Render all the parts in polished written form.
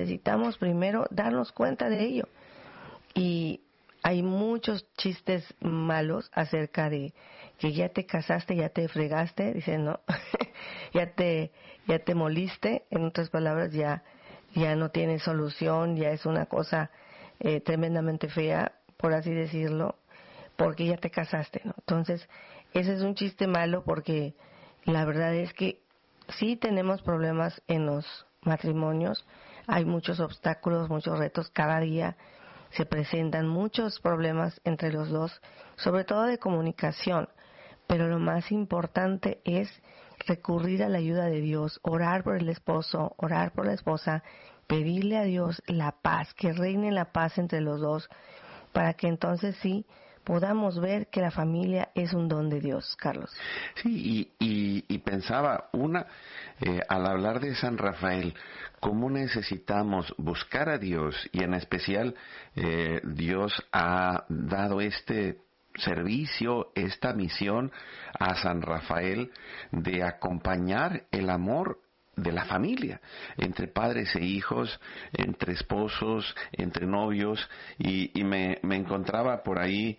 necesitamos primero darnos cuenta de ello. Y hay muchos chistes malos acerca de que ya te casaste, ya te fregaste, dicen, ¿no? ya te moliste, en otras palabras, ya no tiene solución, ya es una cosa tremendamente fea, por así decirlo, porque ya te casaste, ¿no? Entonces, ese es un chiste malo porque la verdad es que sí tenemos problemas en los matrimonios, hay muchos obstáculos, muchos retos, cada día se presentan muchos problemas entre los dos, sobre todo de comunicación, pero lo más importante es recurrir a la ayuda de Dios, orar por el esposo, orar por la esposa, pedirle a Dios la paz, que reine la paz entre los dos, para que entonces sí podamos ver que la familia es un don de Dios, Carlos. Sí, y pensaba, al hablar de San Rafael, cómo necesitamos buscar a Dios, y en especial Dios ha dado este servicio, esta misión a San Rafael de acompañar el amor de la familia, entre padres e hijos, entre esposos, entre novios, y me encontraba por ahí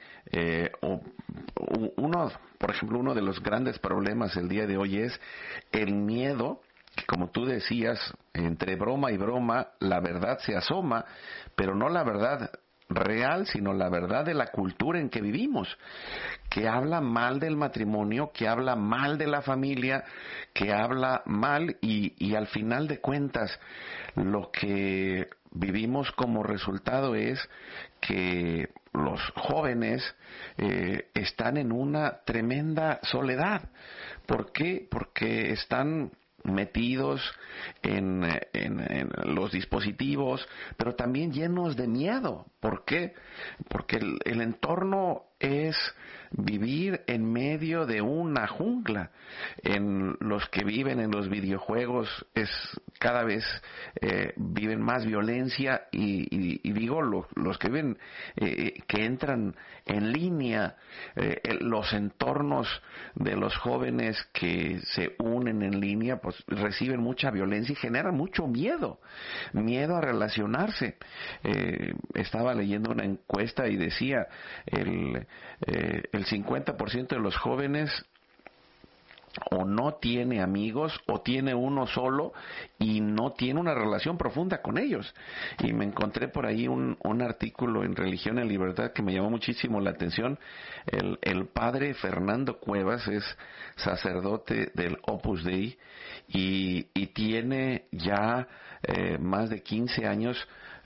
por ejemplo, uno de los grandes problemas el día de hoy es el miedo, que como tú decías, entre broma y broma, la verdad se asoma, pero no la verdad real, sino la verdad de la cultura en que vivimos, que habla mal del matrimonio, que habla mal de la familia, que habla mal y al final de cuentas lo que vivimos como resultado es que los jóvenes están en una tremenda soledad. ¿Por qué? Porque están metidos en los dispositivos, pero también llenos de miedo. ¿Por qué? Porque el entorno es vivir en medio de una jungla. En los que viven en los videojuegos cada vez viven más violencia y digo los que viven que entran en línea, los entornos de los jóvenes que se unen en línea pues reciben mucha violencia y generan mucho miedo a relacionarse. Estaba leyendo una encuesta y decía el 50% de los jóvenes o no tiene amigos o tiene uno solo y no tiene una relación profunda con ellos. Y me encontré por ahí un artículo en Religión en Libertad que me llamó muchísimo la atención. El padre Fernando Cuevas es sacerdote del Opus Dei y tiene ya más de 15 años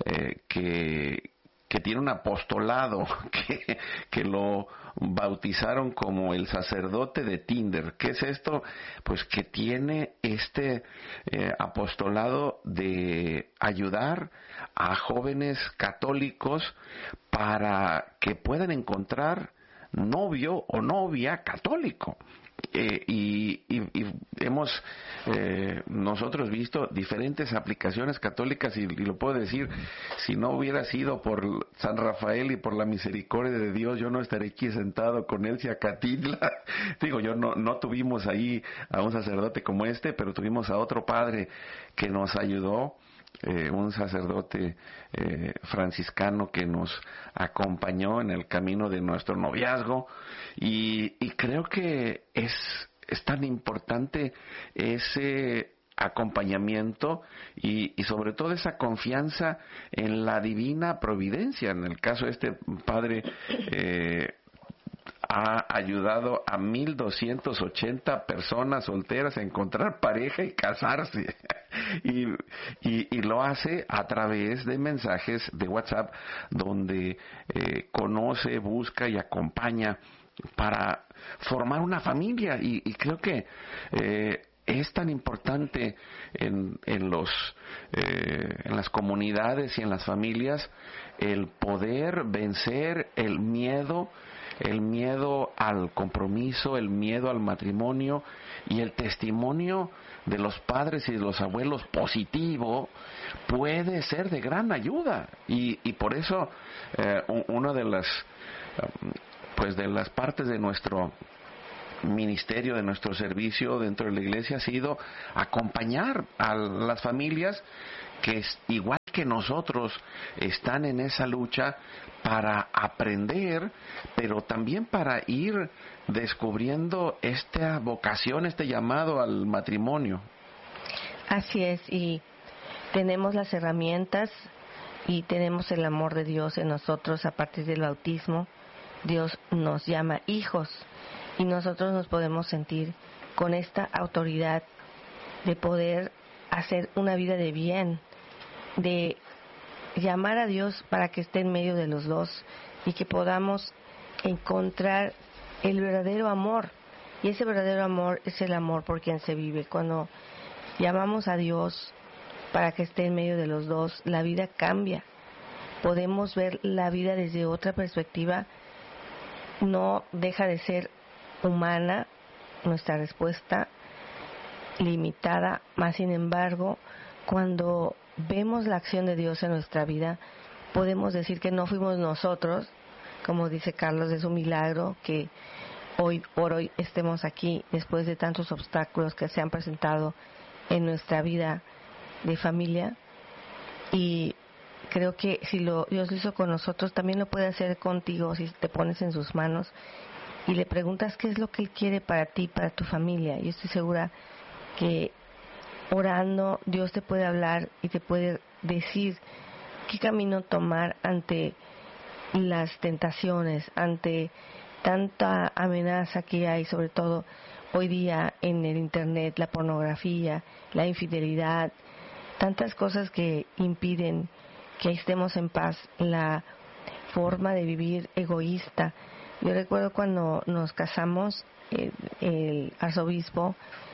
que tiene un apostolado que lo bautizaron como el sacerdote de Tinder. ¿Qué es esto? Pues que tiene este apostolado de ayudar a jóvenes católicos para que puedan encontrar novio o novia católico. Y hemos nosotros visto diferentes aplicaciones católicas y lo puedo decir, si no hubiera sido por San Rafael y por la misericordia de Dios, yo no estaría aquí sentado con Elsie Acatitla. Digo, yo no tuvimos ahí a un sacerdote como este, pero tuvimos a otro padre que nos ayudó, un sacerdote franciscano que nos acompañó en el camino de nuestro noviazgo y creo que es tan importante ese acompañamiento y sobre todo esa confianza en la divina providencia. En el caso de este padre ha ayudado a 1,280 personas solteras a encontrar pareja y casarse. Y lo hace a través de mensajes de WhatsApp donde conoce, busca y acompaña para formar una familia. Y creo que es tan importante en las comunidades y en las familias el poder vencer el miedo al compromiso, el miedo al matrimonio y el testimonio de los padres y de los abuelos positivo puede ser de gran ayuda y por eso una de las partes de nuestro ministerio, de nuestro servicio dentro de la iglesia ha sido acompañar a las familias que igual que nosotros están en esa lucha para aprender, pero también para ir descubriendo esta vocación, este llamado al matrimonio. Así es, y tenemos las herramientas y tenemos el amor de Dios en nosotros a partir del bautismo. Dios nos llama hijos y nosotros nos podemos sentir con esta autoridad de poder hacer una vida de bien, de llamar a Dios para que esté en medio de los dos y que podamos encontrar el verdadero amor. Y ese verdadero amor es el amor por quien se vive. Cuando llamamos a Dios para que esté en medio de los dos, la vida cambia. Podemos ver la vida desde otra perspectiva. No deja de ser humana nuestra respuesta, limitada, más sin embargo, cuando vemos la acción de Dios en nuestra vida, podemos decir que no fuimos nosotros, como dice Carlos, es un milagro que hoy por hoy estemos aquí después de tantos obstáculos que se han presentado en nuestra vida de familia, y creo que si Dios lo hizo con nosotros, también lo puede hacer contigo si te pones en sus manos y le preguntas qué es lo que Él quiere para ti, para tu familia. Yo estoy segura que orando Dios te puede hablar y te puede decir qué camino tomar ante las tentaciones, ante tanta amenaza que hay, sobre todo hoy día en el internet, la pornografía, la infidelidad, tantas cosas que impiden que estemos en paz, la forma de vivir egoísta. Yo recuerdo cuando nos casamos, el arzobispo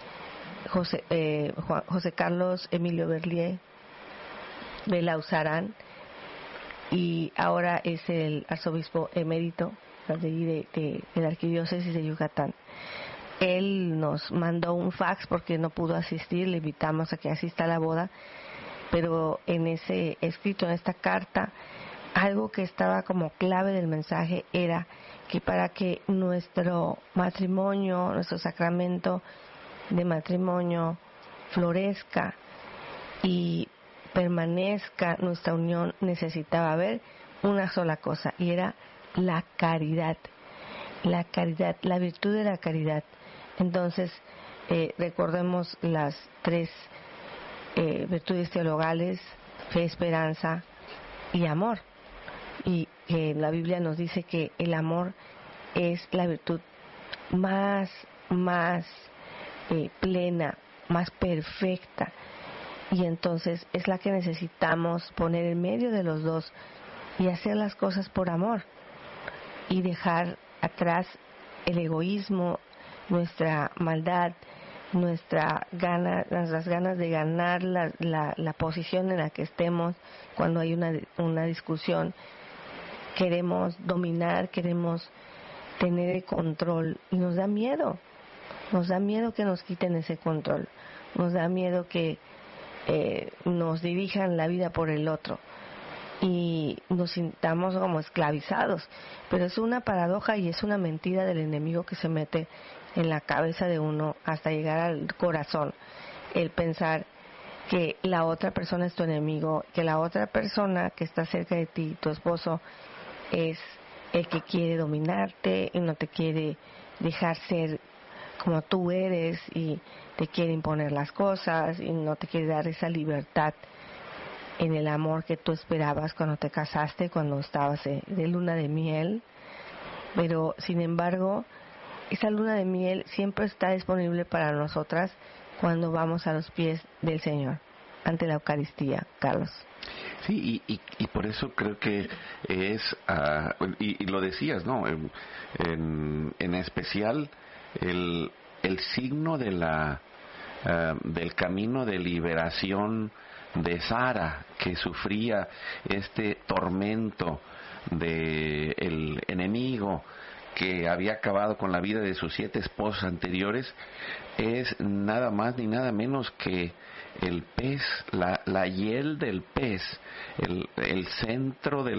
José Carlos Emilio Berlier de Lausarán, y ahora es el arzobispo emérito de la arquidiócesis de Yucatán. Él nos mandó un fax porque no pudo asistir, le invitamos a que asista a la boda, pero en ese escrito, en esta carta, algo que estaba como clave del mensaje era que para que nuestro matrimonio, nuestro sacramento de matrimonio florezca y permanezca nuestra unión, necesitaba haber una sola cosa, y era la caridad, la virtud de la caridad. Entonces, recordemos las tres virtudes teologales: fe, esperanza y amor. Y la Biblia nos dice que el amor es la virtud más plena, más perfecta, y entonces es la que necesitamos poner en medio de los dos y hacer las cosas por amor y dejar atrás el egoísmo, nuestra maldad, nuestras ganas de ganar la posición en la que estemos. Cuando hay una discusión, queremos dominar, queremos tener el control, y nos da miedo que nos quiten ese control, nos da miedo que nos dirijan la vida por el otro y nos sintamos como esclavizados. Pero es una paradoja y es una mentira del enemigo que se mete en la cabeza de uno hasta llegar al corazón, el pensar que la otra persona es tu enemigo, que la otra persona que está cerca de ti, tu esposo, es el que quiere dominarte y no te quiere dejar ser como tú eres, y te quiere imponer las cosas y no te quiere dar esa libertad en el amor que tú esperabas cuando te casaste, cuando estabas de luna de miel. Pero sin embargo, esa luna de miel siempre está disponible para nosotras cuando vamos a los pies del Señor, ante la Eucaristía, Carlos. Sí, y por eso creo que es, y lo decías, ¿no? En especial el signo de del camino de liberación de Sara, que sufría este tormento del enemigo que había acabado con la vida de sus 7 esposas anteriores, es nada más ni nada menos que el pez, la hiel del pez, el centro de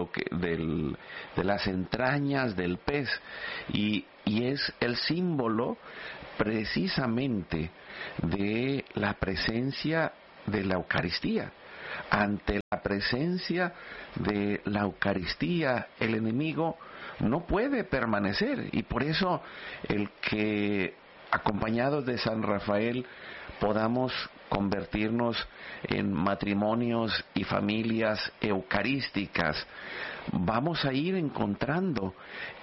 las entrañas del pez, y es el símbolo precisamente de la presencia de la Eucaristía. ante la presencia de la Eucaristía, el enemigo no puede permanecer, y por eso el que, acompañados de San Rafael, podamos convertirnos en matrimonios y familias eucarísticas, vamos a ir encontrando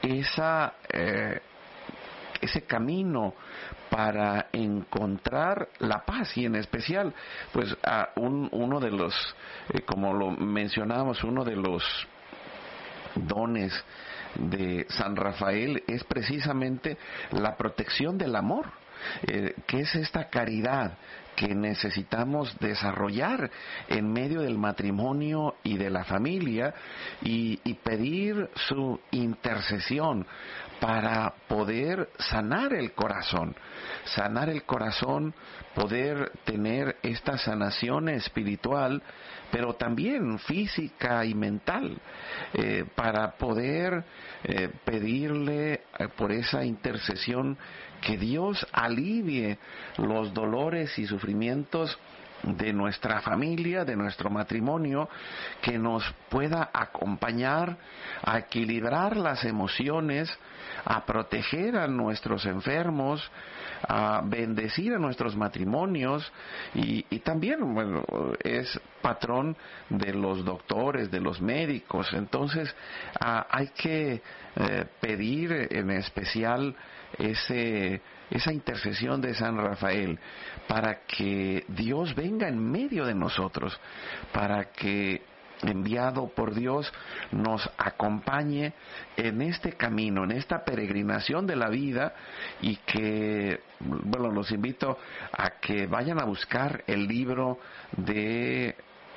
ese camino para encontrar la paz, y en especial pues uno de los, como lo mencionábamos, uno de los dones de San Rafael es precisamente la protección del amor, que es esta caridad que necesitamos desarrollar en medio del matrimonio y de la familia, y pedir su intercesión para poder sanar el corazón, poder tener esta sanación espiritual, pero también física y mental, para poder pedirle por esa intercesión que Dios alivie los dolores y sufrimientos de nuestra familia, de nuestro matrimonio, que nos pueda acompañar a equilibrar las emociones, a proteger a nuestros enfermos, a bendecir a nuestros matrimonios, y también, bueno, es patrón de los doctores, de los médicos. Entonces hay que pedir en especial esa intercesión de San Rafael, para que Dios venga en medio de nosotros, para que, enviado por Dios, nos acompañe en este camino, en esta peregrinación de la vida, y que, bueno, los invito a que vayan a buscar el libro de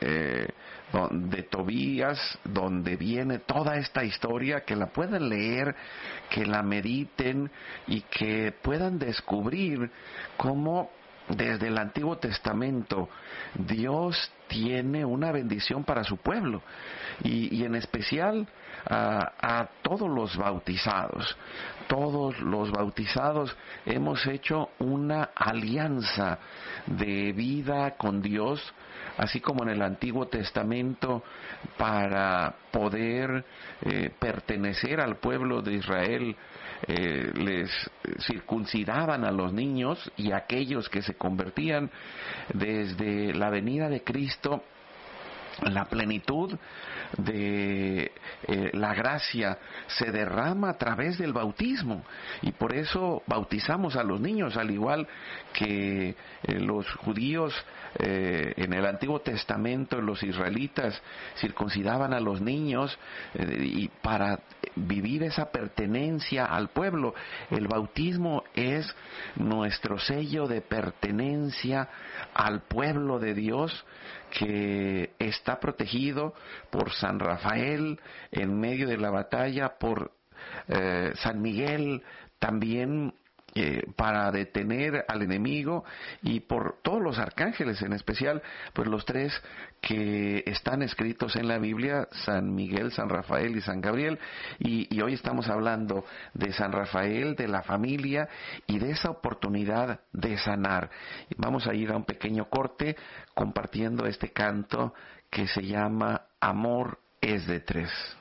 Tobías, donde viene toda esta historia, que la puedan leer, que la mediten, y que puedan descubrir cómo desde el Antiguo Testamento Dios tiene una bendición para su pueblo, y en especial a todos los bautizados. Todos los bautizados hemos hecho una alianza de vida con Dios, así como en el Antiguo Testamento, para poder pertenecer al pueblo de Israel. Les circuncidaban a los niños, y aquellos que se convertían desde la venida de Cristo, la plenitud de la gracia se derrama a través del bautismo, y por eso bautizamos a los niños, al igual que los judíos en el Antiguo Testamento, los israelitas circuncidaban a los niños, y para vivir esa pertenencia al pueblo. El bautismo es nuestro sello de pertenencia al pueblo de Dios, que está protegido por San Rafael en medio de la batalla, por San Miguel también, para detener al enemigo, y por todos los arcángeles, en especial pues los tres que están escritos en la Biblia: San Miguel, San Rafael y San Gabriel. Y hoy estamos hablando de San Rafael, de la familia y de esa oportunidad de sanar. Vamos a ir a un pequeño corte compartiendo este canto que se llama Amor es de tres.